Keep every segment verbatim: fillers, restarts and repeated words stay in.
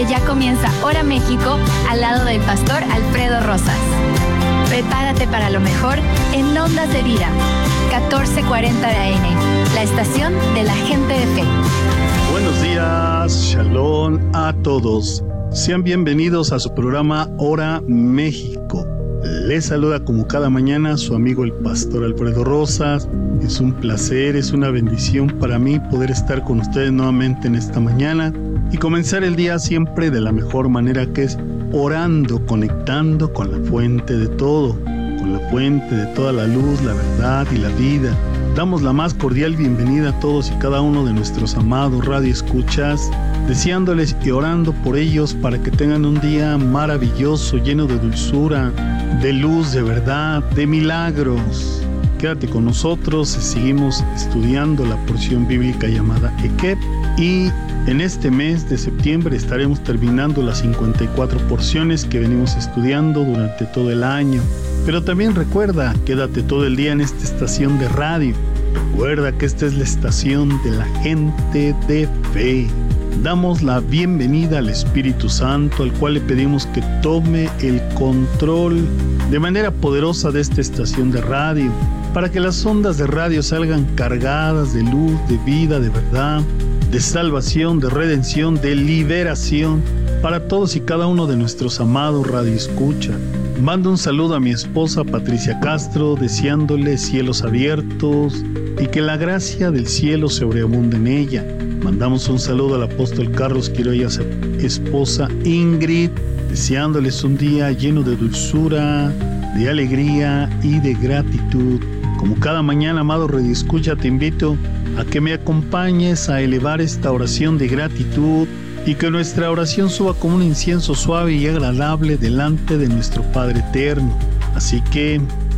Ya comienza Hora México al lado del pastor Alfredo Rosas. Prepárate para lo mejor en Ondas de Vida, catorce cuarenta de A M, la estación de la gente de fe. Buenos días, shalom a todos. Sean bienvenidos a su programa Hora México. Les saluda como cada mañana su amigo el pastor Alfredo Rosas. Es un placer, es una bendición para mí poder estar con ustedes nuevamente en esta mañana y comenzar el día siempre de la mejor manera, que es orando, conectando con la fuente de todo, con la fuente de toda la luz, la verdad y la vida. Damos la más cordial bienvenida a todos y cada uno de nuestros amados radioescuchas, deseándoles y orando por ellos para que tengan un día maravilloso, lleno de dulzura, de luz, de verdad, de milagros. Quédate con nosotros, seguimos estudiando la porción bíblica llamada Ekeb y en este mes de septiembre estaremos terminando las cincuenta y cuatro porciones que venimos estudiando durante todo el año. Pero también recuerda, quédate todo el día en esta estación de radio. Recuerda que esta es la estación de la gente de fe. Damos la bienvenida al Espíritu Santo, al cual le pedimos que tome el control de manera poderosa de esta estación de radio, para que las ondas de radio salgan cargadas de luz, de vida, de verdad, de salvación, de redención, de liberación para todos y cada uno de nuestros amados radioescuchas. Mando un saludo a mi esposa Patricia Castro, deseándole cielos abiertos y que la gracia del cielo sobreabunde en ella. Mandamos un saludo al apóstol Carlos Quiroga, esposa Ingrid, deseándoles un día lleno de dulzura, de alegría y de gratitud. Como cada mañana, amado radioescucha, te invito a que me acompañes a elevar esta oración de gratitud y que nuestra oración suba como un incienso suave y agradable delante de nuestro Padre eterno. Así que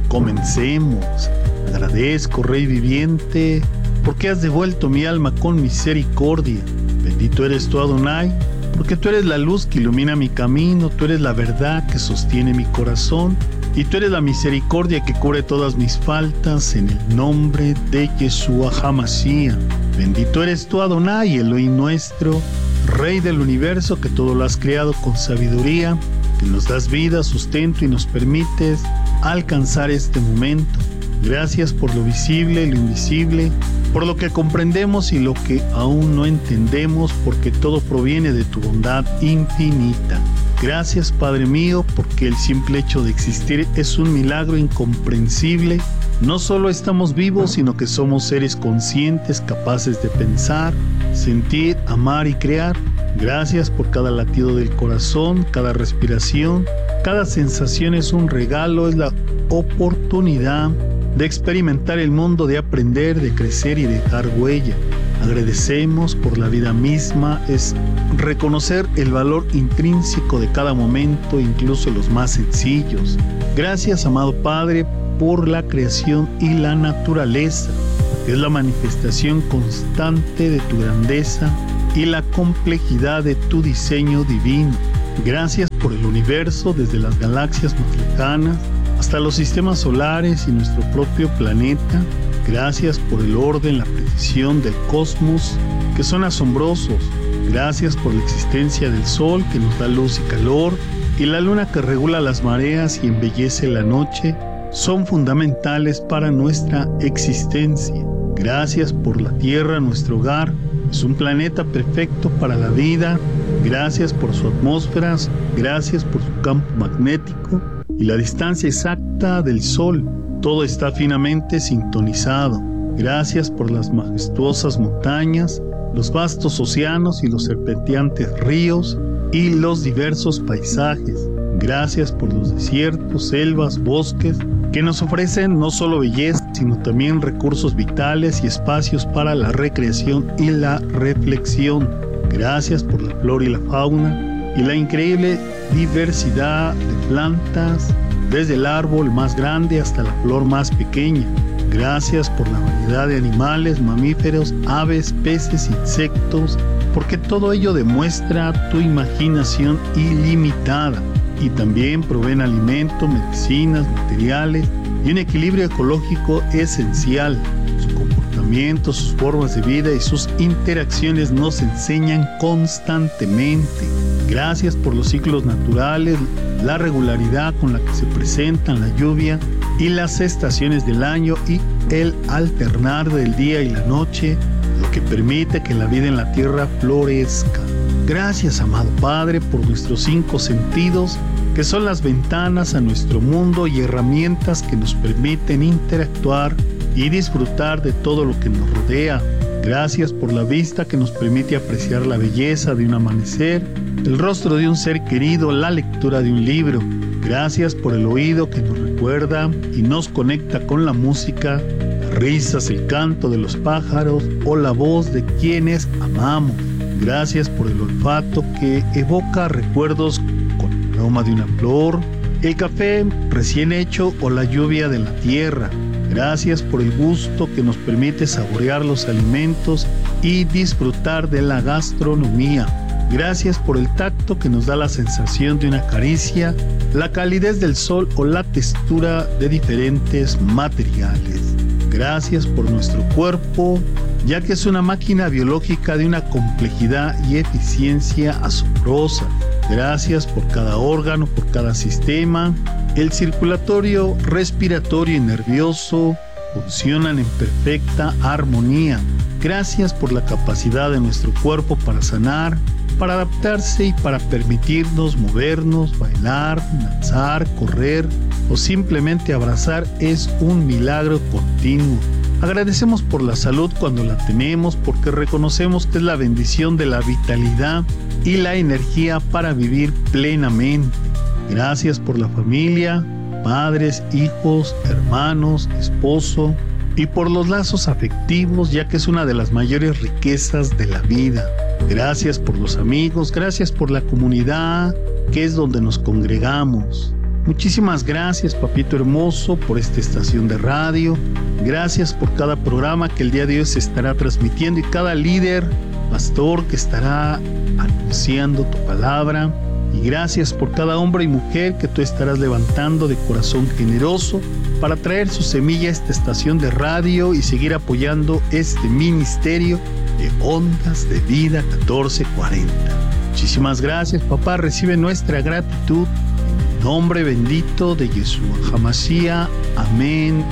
comencemos. Agradezco, Rey viviente, porque has devuelto mi alma con misericordia. Bendito eres tú, Adonai, porque tú eres la luz que ilumina mi camino, tú eres la verdad que sostiene mi corazón, y tú eres la misericordia que cubre todas mis faltas, en el nombre de Yeshua HaMashiach. Bendito eres tú, Adonai, Elohim nuestro, Rey del universo, que todo lo has creado con sabiduría, que nos das vida, sustento y nos permites alcanzar este momento. Gracias por lo visible y lo invisible, por lo que comprendemos y lo que aún no entendemos, porque todo proviene de tu bondad infinita. Gracias, Padre mío, porque el simple hecho de existir es un milagro incomprensible. No solo estamos vivos, sino que somos seres conscientes, capaces de pensar, sentir, amar y crear. Gracias por cada latido del corazón, cada respiración, cada sensación es un regalo, es la oportunidad de experimentar el mundo, de aprender, de crecer y dejar huella. Agradecemos por la vida misma, es reconocer el valor intrínseco de cada momento, incluso los más sencillos. Gracias, amado Padre, por la creación y la naturaleza, que es la manifestación constante de tu grandeza y la complejidad de tu diseño divino. Gracias por el universo, desde las galaxias más lejanas hasta los sistemas solares y nuestro propio planeta. Gracias por el orden, la precisión del cosmos, que son asombrosos. Gracias por la existencia del sol, que nos da luz y calor, y la luna, que regula las mareas y embellece la noche. Son fundamentales para nuestra existencia. Gracias por la Tierra, nuestro hogar. Es un planeta perfecto para la vida. Gracias por su atmósfera. Gracias por su campo magnético y la distancia exacta del Sol. Todo está finamente sintonizado. Gracias por las majestuosas montañas, los vastos océanos y los serpenteantes ríos y los diversos paisajes. Gracias por los desiertos, selvas, bosques, que nos ofrecen no solo belleza, sino también recursos vitales y espacios para la recreación y la reflexión. Gracias por la flora y la fauna y la increíble diversidad de plantas, desde el árbol más grande hasta la flor más pequeña. Gracias por la variedad de animales, mamíferos, aves, peces, insectos, porque todo ello demuestra tu imaginación ilimitada y también proveen alimento, medicinas, materiales y un equilibrio ecológico esencial. Su comportamiento pensamientos, sus formas de vida y sus interacciones nos enseñan constantemente. Gracias por los ciclos naturales, la regularidad con la que se presentan la lluvia y las estaciones del año y el alternar del día y la noche, lo que permite que la vida en la tierra florezca. Gracias, amado Padre, por nuestros cinco sentidos, que son las ventanas a nuestro mundo y herramientas que nos permiten interactuar y disfrutar de todo lo que nos rodea. Gracias por la vista que nos permite apreciar la belleza de un amanecer, el rostro de un ser querido, la lectura de un libro. Gracias por el oído que nos recuerda y nos conecta con la música, las risas, el canto de los pájaros o la voz de quienes amamos. Gracias por el olfato que evoca recuerdos con el aroma de una flor, el café recién hecho o la lluvia de la tierra. Gracias por el gusto que nos permite saborear los alimentos y disfrutar de la gastronomía. Gracias por el tacto que nos da la sensación de una caricia, la calidez del sol o la textura de diferentes materiales. Gracias por nuestro cuerpo, ya que es una máquina biológica de una complejidad y eficiencia asombrosa. Gracias por cada órgano, por cada sistema. El circulatorio, respiratorio y nervioso funcionan en perfecta armonía. Gracias por la capacidad de nuestro cuerpo para sanar, para adaptarse y para permitirnos movernos, bailar, danzar, correr o simplemente abrazar. Es un milagro continuo. Agradecemos por la salud cuando la tenemos, porque reconocemos que es la bendición de la vitalidad y la energía para vivir plenamente. Gracias por la familia, padres, hijos, hermanos, esposo, y por los lazos afectivos, ya que es una de las mayores riquezas de la vida. Gracias por los amigos, gracias por la comunidad, que es donde nos congregamos. Muchísimas gracias, papito hermoso, por esta estación de radio. Gracias por cada programa que el día de hoy se estará transmitiendo y cada líder, pastor que estará anunciando tu palabra. Y gracias por cada hombre y mujer que tú estarás levantando de corazón generoso para traer su semilla a esta estación de radio y seguir apoyando este ministerio de Ondas de Vida catorce cuarenta. Muchísimas gracias, papá. Recibe nuestra gratitud en el nombre bendito de Yeshua HaMashiach. Amén,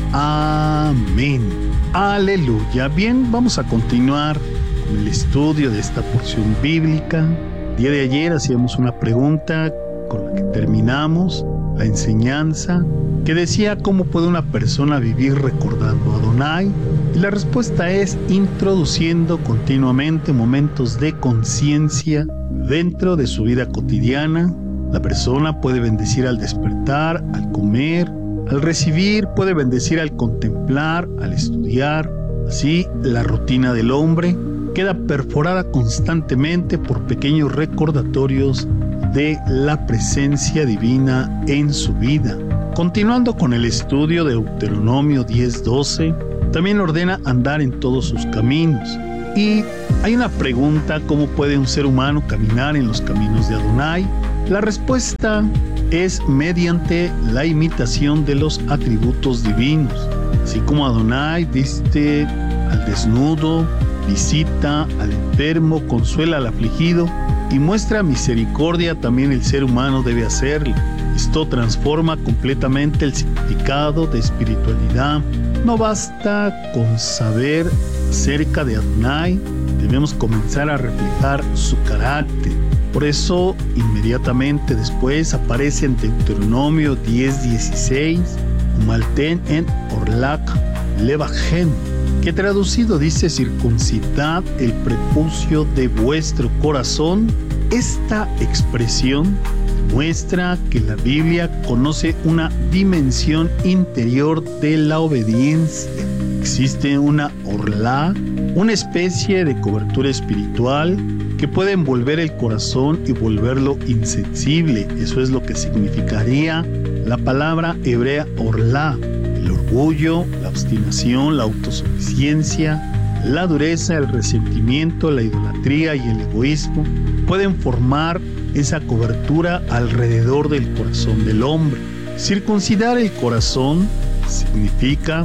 amén. Aleluya. Bien, vamos a continuar con el estudio de esta porción bíblica. El día de ayer hacíamos una pregunta con la que terminamos la enseñanza, que decía cómo puede una persona vivir recordando a Adonai, y la respuesta es introduciendo continuamente momentos de conciencia dentro de su vida cotidiana. La persona puede bendecir al despertar, al comer, al recibir, puede bendecir al contemplar, al estudiar. Así, la rutina del hombre queda perforada constantemente por pequeños recordatorios de la presencia divina en su vida. Continuando con el estudio de Deuteronomio diez doce, también ordena andar en todos sus caminos. Y hay una pregunta: ¿cómo puede un ser humano caminar en los caminos de Adonai? La respuesta es mediante la imitación de los atributos divinos. Así como Adonai viste al desnudo, visita al enfermo, consuela al afligido y muestra misericordia, también el ser humano debe hacerlo. Esto transforma completamente el significado de espiritualidad. No basta con saber acerca de Adonai, debemos comenzar a reflejar su carácter. Por eso, inmediatamente después aparece en Deuteronomio diez dieciséis, Umalten en Orlak Levachen, que traducido dice: circuncidad el prepucio de vuestro corazón. Esta expresión muestra que la Biblia conoce una dimensión interior de la obediencia. Existe una orlá, una especie de cobertura espiritual que puede envolver el corazón y volverlo insensible. Eso es lo que significaría la palabra hebrea orlá. El orgullo, la obstinación, la autosuficiencia, la dureza, el resentimiento, la idolatría y el egoísmo pueden formar esa cobertura alrededor del corazón del hombre. Circuncidar el corazón significa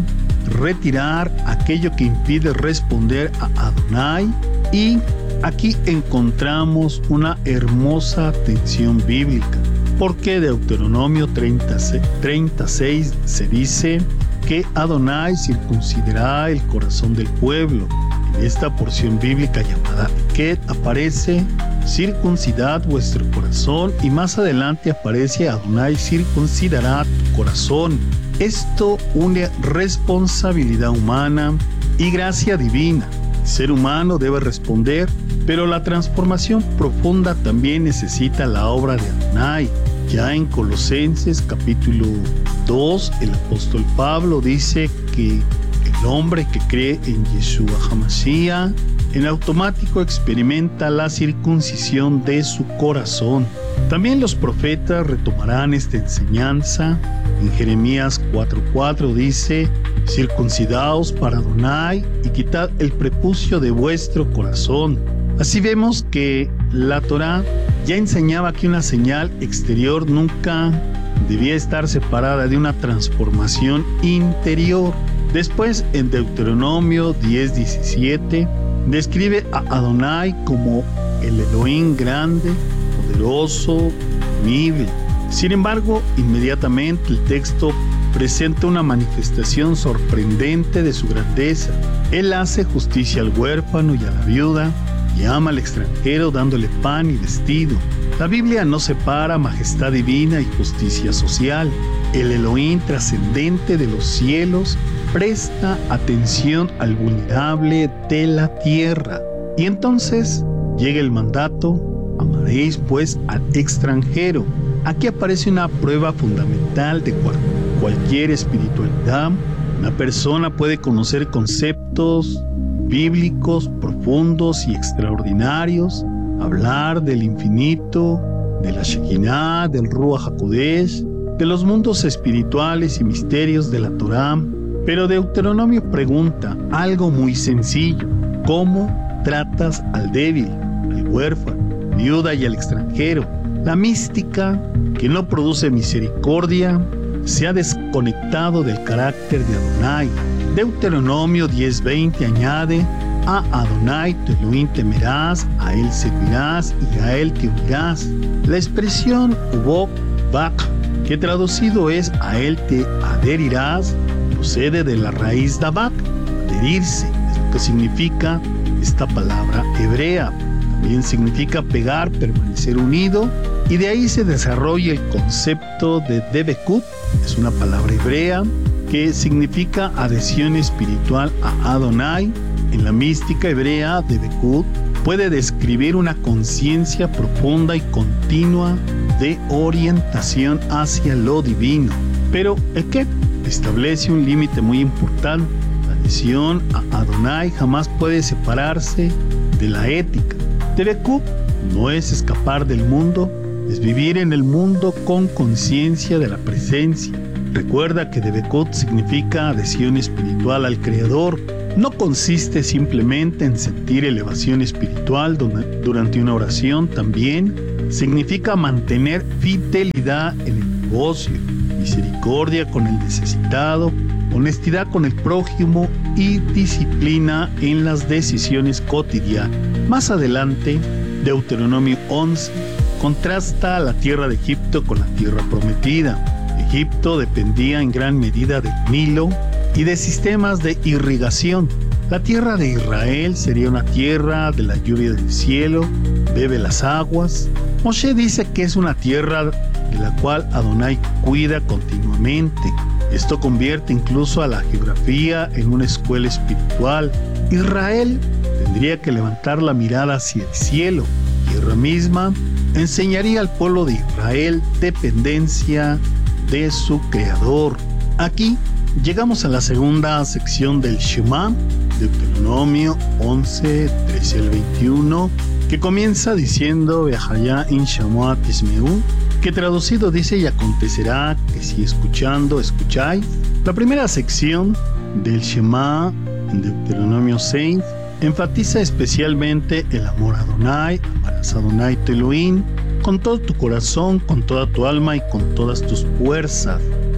retirar aquello que impide responder a Adonai. Y aquí encontramos una hermosa tensión bíblica, porque Deuteronomio treinta, treinta y seis se dice que Adonai circuncidará el corazón del pueblo. En esta porción bíblica llamada Eket aparece circuncidad vuestro corazón, y más adelante aparece Adonai circuncidará tu corazón. Esto une responsabilidad humana y gracia divina. El ser humano debe responder, pero la transformación profunda también necesita la obra de Adonai. Ya en Colosenses capítulo dos, el apóstol Pablo dice que el hombre que cree en Yeshua HaMashiach en automático experimenta la circuncisión de su corazón. También los profetas retomarán esta enseñanza. En Jeremías cuatro cuatro dice: circuncidaos para Adonai y quitad el prepucio de vuestro corazón. Así vemos que la Torá ya enseñaba que una señal exterior nunca debía estar separada de una transformación interior. Después, en Deuteronomio diez diecisiete, describe a Adonai como el Elohim grande, poderoso, temible. Sin embargo, inmediatamente el texto presenta una manifestación sorprendente de su grandeza. Él hace justicia al huérfano y a la viuda, y ama al extranjero dándole pan y vestido. La Biblia no separa majestad divina y justicia social. El Elohim trascendente de los cielos presta atención al vulnerable de la tierra. Y entonces llega el mandato: amaréis pues al extranjero. Aquí aparece una prueba fundamental de cualquier espiritualidad. Una persona puede conocer conceptos bíblicos profundos y extraordinarios, hablar del infinito, de la Shekinah, del Ruach HaKodesh, de los mundos espirituales y misterios de la Torá. Pero Deuteronomio pregunta algo muy sencillo: ¿cómo tratas al débil, al huérfano, viuda y al extranjero? La mística, que no produce misericordia, se ha desconectado del carácter de Adonai. Deuteronomio diez veinte añade: a Adonai tu Elohim temerás, a él servirás y a él te unirás. La expresión ubok bak, que traducido es a él te adherirás, procede de la raíz dabak, adherirse, es lo que significa esta palabra hebrea. También significa pegar, permanecer unido, y de ahí se desarrolla el concepto de debekut, es una palabra hebrea que significa adhesión espiritual a Adonai. En la mística hebrea, debekut puede describir una conciencia profunda y continua de orientación hacia lo divino. Pero el que establece un límite muy importante: la adhesión a Adonai jamás puede separarse de la ética. Debekut no es escapar del mundo, es vivir en el mundo con conciencia de la presencia. Recuerda que debekut significa adhesión espiritual al Creador. No consiste simplemente en sentir elevación espiritual durante una oración, también significa mantener fidelidad en el negocio, misericordia con el necesitado, honestidad con el prójimo y disciplina en las decisiones cotidianas. Más adelante, Deuteronomio once contrasta la tierra de Egipto con la tierra prometida. Egipto dependía en gran medida del Nilo y de sistemas de irrigación. La tierra de Israel sería una tierra de la lluvia del cielo, bebe las aguas. Moshe dice que es una tierra de la cual Adonai cuida continuamente. Esto convierte incluso a la geografía en una escuela espiritual. Israel tendría que levantar la mirada hacia el cielo. Tierra misma enseñaría al pueblo de Israel dependencia de su Creador. Aquí llegamos a la segunda sección del Shema, Deuteronomio once, trece al veintiuno, que comienza diciendo Vehaya in Shamoa Tismeu, que traducido dice: y acontecerá que si escuchando escucháis. La primera sección del Shema, en Deuteronomio seis, enfatiza especialmente el amor a Adonai. Amarás a Adonai tu Elohim con todo tu corazón, con toda tu alma y con todas tus fuerzas.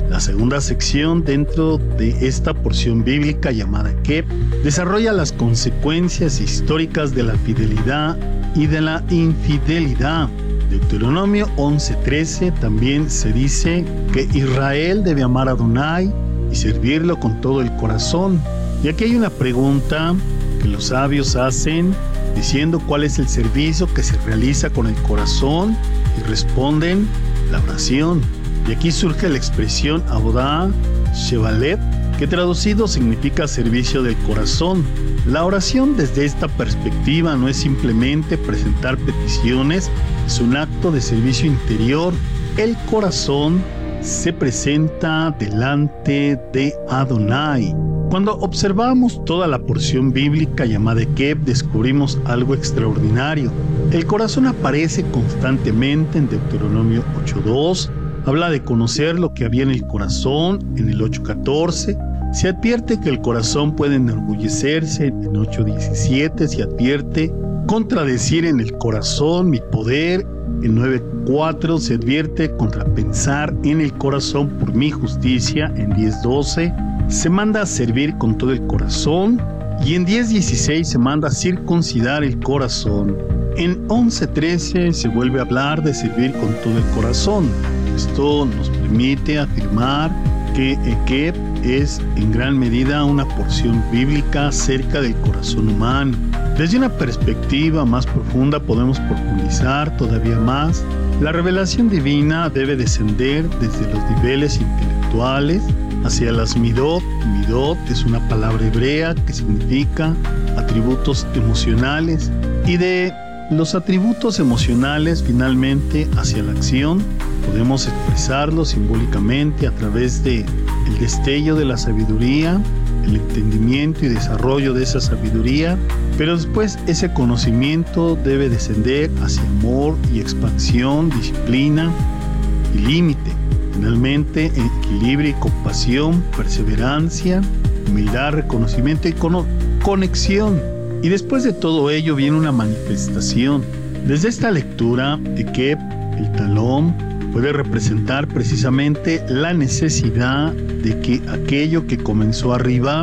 La segunda sección dentro de esta porción bíblica llamada Ekeb desarrolla las consecuencias históricas de la fidelidad y de la infidelidad. Deuteronomio once trece también se dice que Israel debe amar a Adonai y servirlo con todo el corazón. Y aquí hay una pregunta que los sabios hacen diciendo cuál es el servicio que se realiza con el corazón y responden la oración. Y aquí surge la expresión Avodah Shebalev, que traducido significa servicio del corazón. La oración desde esta perspectiva no es simplemente presentar peticiones, es un acto de servicio interior. El corazón se presenta delante de Adonai. Cuando observamos toda la porción bíblica llamada Ekeb, descubrimos algo extraordinario. El corazón aparece constantemente en Deuteronomio ocho dos, habla de conocer lo que había en el corazón en el ocho catorce, se advierte que el corazón puede enorgullecerse en ocho diecisiete, se advierte contradecir en el corazón mi poder en nueve cuatro, se advierte contra pensar en el corazón por mi justicia en diez doce, se manda a servir con todo el corazón y en diez dieciséis se manda a circuncidar el corazón. En once trece se vuelve a hablar de servir con todo el corazón. Esto nos permite afirmar que Ekeb es en gran medida una porción bíblica acerca del corazón humano. Desde una perspectiva más profunda podemos profundizar todavía más. La revelación divina debe descender desde los niveles intelectuales hacia las midot. Midot es una palabra hebrea que significa atributos emocionales, y de los atributos emocionales finalmente hacia la acción. Podemos expresarlo simbólicamente a través de el destello de la sabiduría, el entendimiento y desarrollo de esa sabiduría, pero después ese conocimiento debe descender hacia amor y expansión, disciplina y límite. Finalmente, equilibrio y compasión, perseverancia, humildad, reconocimiento y cono- conexión. Y después de todo ello viene una manifestación. Desde esta lectura, Ekeb, el talón, puede representar precisamente la necesidad de que aquello que comenzó arriba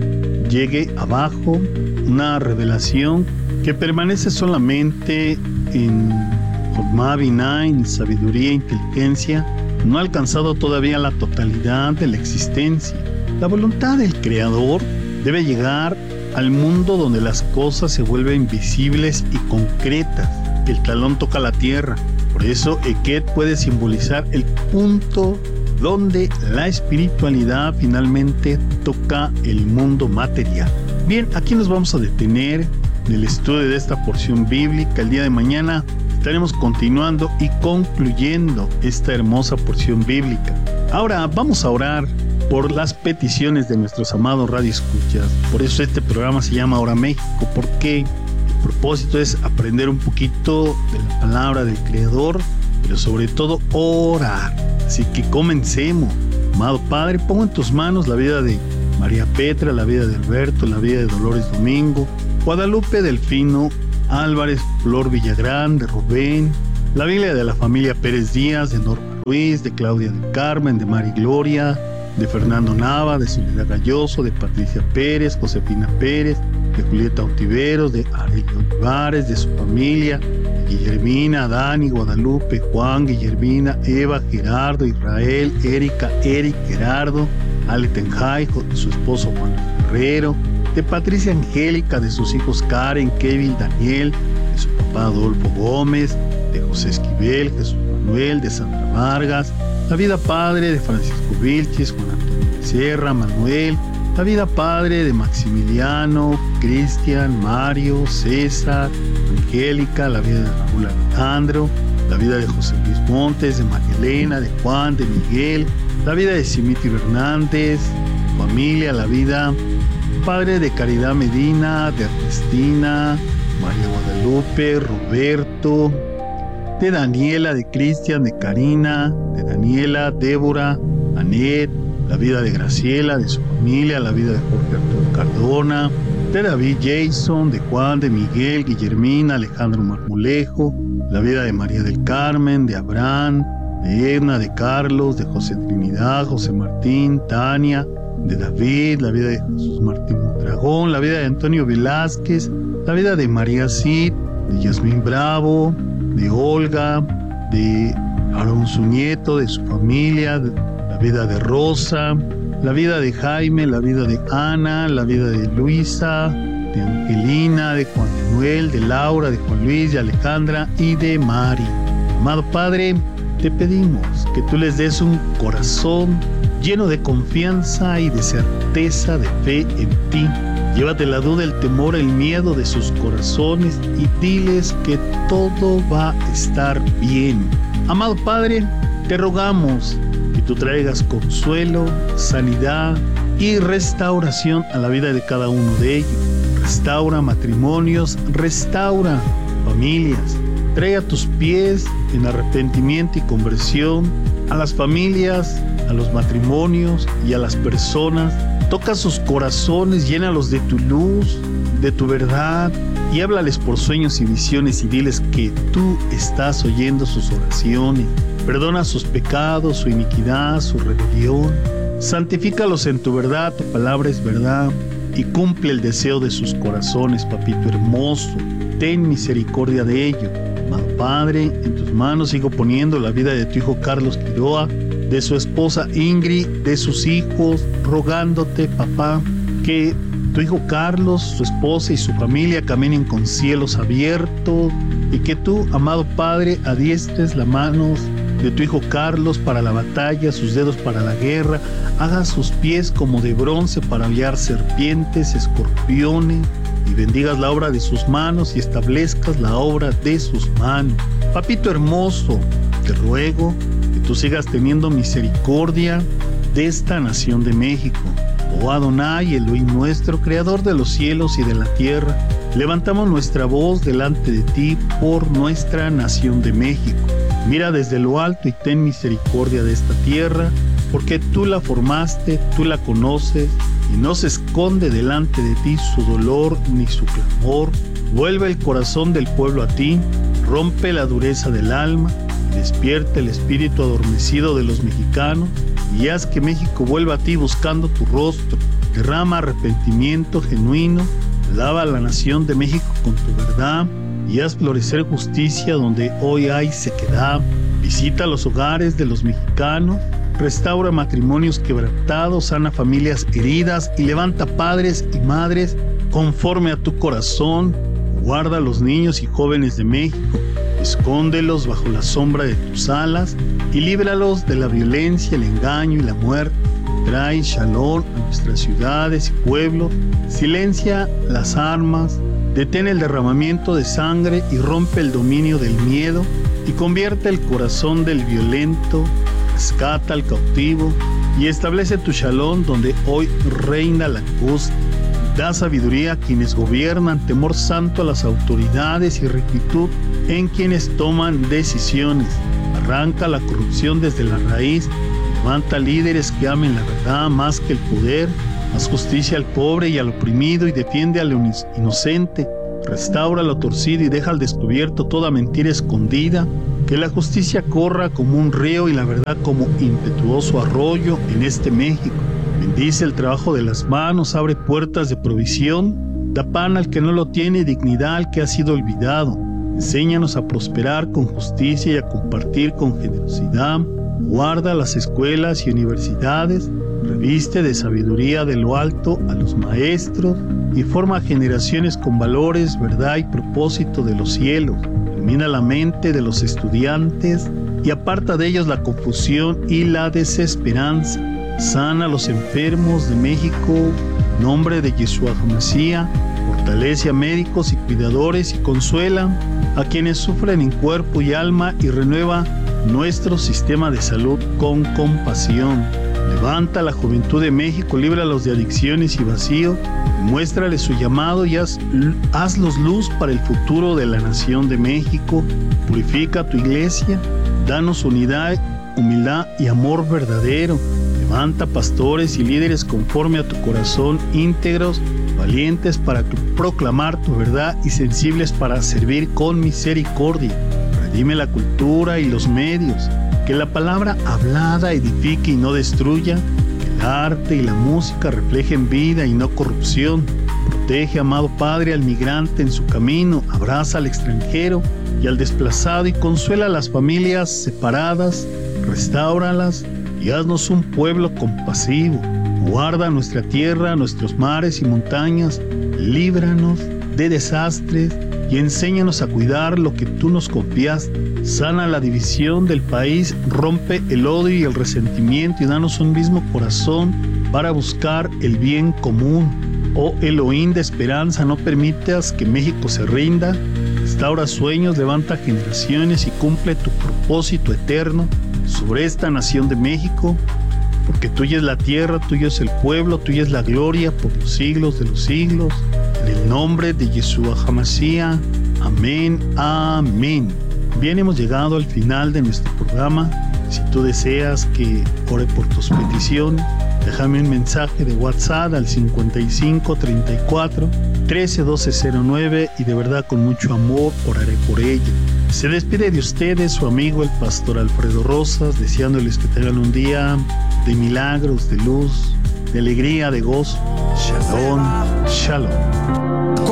llegue abajo, una revelación que permanece solamente en Jochma Binah, en sabiduría e inteligencia, no ha alcanzado todavía la totalidad de la existencia. La voluntad del Creador debe llegar al mundo donde las cosas se vuelven visibles y concretas. El talón toca la tierra. Por eso Ekeb puede simbolizar el punto donde la espiritualidad finalmente toca el mundo material. Bien, aquí nos vamos a detener en el estudio de esta porción bíblica. El día de mañana estaremos continuando y concluyendo esta hermosa porción bíblica. Ahora vamos a orar por las peticiones de nuestros amados radioescuchas. Por eso este programa se llama Hora México, porque el propósito es aprender un poquito de la palabra del Creador, pero sobre todo orar. Así que comencemos. Amado Padre, pongo en tus manos la vida de María Petra, la vida de Alberto, la vida de Dolores Domingo, Guadalupe Delfino Álvarez, Flor Villagrán, de Rubén, la Biblia de la familia Pérez Díaz, de Norma Ruiz, de Claudia del Carmen, de Mari Gloria, de Fernando Nava, de Soledad Galloso, de Patricia Pérez, Josefina Pérez, de Julieta Ontiveros, de Aurelio Olivares, de su familia, de Guillermina, Dani, Guadalupe, Juan, Guillermina, Eva, Gerardo, Israel, Erika, Eric, Gerardo, Ale Tenjay, su esposo Juan Guerrero, de Patricia Angélica, de sus hijos Karen, Kevin, Daniel, de su papá Adolfo Gómez, de José Esquivel, Jesús Manuel, de Sandra Vargas, la vida padre de Francisco Vilches, Juan Antonio Sierra, Manuel, la vida padre de Maximiliano, Cristian, Mario, César, Angélica, la vida de Raúl Alejandro, la vida de José Luis Montes, de María Elena, de Juan, de Miguel, la vida de Simitri Hernández, familia, la vida padre de Caridad Medina, de Ernestina, María Guadalupe, Roberto, de Daniela, de Cristian, de Karina, de Daniela, Débora, Anet, la vida de Graciela, de su familia, la vida de Jorge Arturo Cardona, de David Jason, de Juan, de Miguel, Guillermina, Alejandro Marmolejo, la vida de María del Carmen, de Abraham, de Edna, de Carlos, de José Trinidad, José Martín, Tania, de David, la vida de Jesús Martín Mondragón, la vida de Antonio Velázquez, la vida de María Cid, de Yasmín Bravo, de Olga, de Aarón su nieto, de su familia, de la vida de Rosa, la vida de Jaime, la vida de Ana, la vida de Luisa, de Angelina, de Juan Manuel, de Laura, de Juan Luis, de Alejandra y de Mari. Amado Padre, te pedimos que tú les des un corazón lleno de confianza y de certeza de fe en ti. Llévate la duda, el temor, el miedo de sus corazones y diles que todo va a estar bien. Amado Padre, te rogamos que tú traigas consuelo, sanidad y restauración a la vida de cada uno de ellos. Restaura matrimonios, restaura familias. Trae a tus pies en arrepentimiento y conversión a las familias, a los matrimonios y a las personas. Toca sus corazones, llénalos de tu luz, de tu verdad y háblales por sueños y visiones y diles que tú estás oyendo sus oraciones. Perdona sus pecados, su iniquidad, su rebelión. Santifícalos en tu verdad, tu palabra es verdad y cumple el deseo de sus corazones, papito hermoso. Ten misericordia de ellos. Amado Padre, en tus manos sigo poniendo la vida de tu hijo Carlos Quiroa, de su esposa Ingrid, de sus hijos, rogándote, papá, que tu hijo Carlos, su esposa y su familia caminen con cielos abiertos y que tú, amado Padre, adiestres las manos de tu hijo Carlos para la batalla, sus dedos para la guerra, hagas sus pies como de bronce para hollar serpientes, escorpiones, y bendigas la obra de sus manos y establezcas la obra de sus manos. Papito hermoso, te ruego que tú sigas teniendo misericordia de esta nación de México. Oh Adonai, Elohim nuestro, creador de los cielos y de la tierra, levantamos nuestra voz delante de ti por nuestra nación de México. Mira desde lo alto y ten misericordia de esta tierra, porque tú la formaste, tú la conoces, y no se esconde delante de ti su dolor ni su clamor. Vuelve el corazón del pueblo a ti, rompe la dureza del alma, y despierta el espíritu adormecido de los mexicanos, y haz que México vuelva a ti buscando tu rostro. Derrama arrepentimiento genuino, lava a la nación de México con tu verdad, y haz florecer justicia donde hoy hay sequedad. Visita los hogares de los mexicanos, restaura matrimonios quebrantados, sana familias heridas y levanta padres y madres conforme a tu corazón. Guarda a los niños y jóvenes de México, escóndelos bajo la sombra de tus alas y líbralos de la violencia, el engaño y la muerte. Trae shalom a nuestras ciudades y pueblos, silencia las armas, detén el derramamiento de sangre y rompe el dominio del miedo y convierte el corazón del violento. Rescata al cautivo y establece tu shalom donde hoy reina la angustia. Da sabiduría a quienes gobiernan, temor santo a las autoridades y rectitud en quienes toman decisiones. Arranca la corrupción desde la raíz. Levanta líderes que amen la verdad más que el poder. Haz justicia al pobre y al oprimido y defiende al inocente. Restaura lo torcido y deja al descubierto toda mentira escondida. Que la justicia corra como un río y la verdad como impetuoso arroyo en este México. Bendice el trabajo de las manos, abre puertas de provisión, da pan al que no lo tiene y dignidad al que ha sido olvidado. Enséñanos a prosperar con justicia y a compartir con generosidad. Guarda las escuelas y universidades, reviste de sabiduría de lo alto a los maestros y forma generaciones con valores, verdad y propósito de los cielos. Ilumina la mente de los estudiantes y aparta de ellos la confusión y la desesperanza. Sana a los enfermos de México, en nombre de Yeshua HaMashiach. Fortalece a médicos y cuidadores y consuela a quienes sufren en cuerpo y alma y renueva nuestro sistema de salud con compasión. Levanta a la juventud de México, líbralos de adicciones y vacío, muéstrales su llamado y haz, hazlos luz para el futuro de la nación de México. Purifica tu iglesia, danos unidad, humildad y amor verdadero. Levanta pastores y líderes conforme a tu corazón, íntegros, valientes para proclamar tu verdad y sensibles para servir con misericordia. redime la cultura y los medios, que la palabra hablada edifique y no destruya, que el arte y la música reflejen vida y no corrupción. Protege, amado Padre, al migrante en su camino, abraza al extranjero y al desplazado y consuela a las familias separadas, restáuralas y haznos un pueblo compasivo. Guarda nuestra tierra, nuestros mares y montañas, líbranos de desastres y enséñanos a cuidar lo que tú nos confiaste. Sana la división del país, rompe el odio y el resentimiento y danos un mismo corazón para buscar el bien común. Oh Elohim de esperanza, no permitas que México se rinda. Restaura sueños, levanta generaciones y cumple tu propósito eterno sobre esta nación de México, porque tuya es la tierra, tuyo es el pueblo, tuya es la gloria por los siglos de los siglos. En el nombre de Yeshua HaMashiach. Amén, amén. Bien, hemos llegado al final de nuestro programa. Si tú deseas que ore por tus peticiones, déjame un mensaje de WhatsApp al cincuenta y cinco, treinta y cuatro, trece, doce, cero nueve y de verdad con mucho amor oraré por ella. Se despide de ustedes su amigo el pastor Alfredo Rosas, deseándoles que tengan un día de milagros, de luz, de alegría, de gozo. Shalom, shalom.